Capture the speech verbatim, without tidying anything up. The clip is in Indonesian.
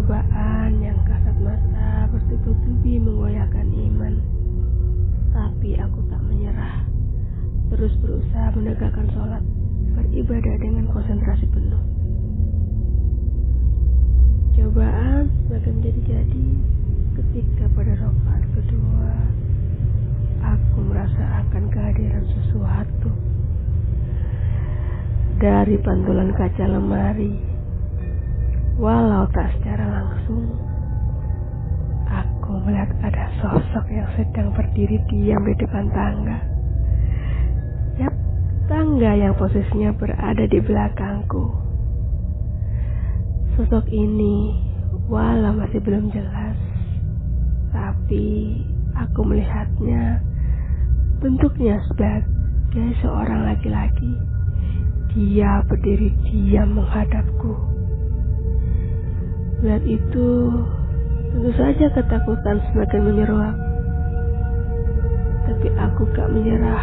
Cobaan yang kasat mata bertubi-tubi menggoyahkan iman. Tapi aku tak menyerah. Terus berusaha menegakkan sholat, beribadah dengan konsentrasi penuh. Cobaan semakin menjadi-jadi ketika pada rakaat kedua aku merasakan kehadiran sesuatu. Dari pantulan kaca lemari, walau tak secara langsung, aku melihat ada sosok yang sedang berdiri diam di depan tangga. Yap, tangga yang posisinya berada di belakangku. Sosok ini, walau masih belum jelas, tapi aku melihatnya bentuknya sebagai seorang laki-laki. Dia berdiri diam menghadapku. Melihat itu, tentu saja ketakutan semakin menyeruak. Tapi aku gak menyerah.